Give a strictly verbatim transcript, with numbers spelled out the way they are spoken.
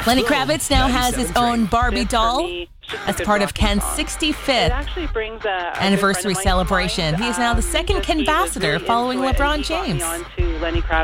Lenny Kravitz now has his own Barbie doll as part of Ken's sixty-fifth anniversary celebration. He is now the second Ken ambassador following LeBron James.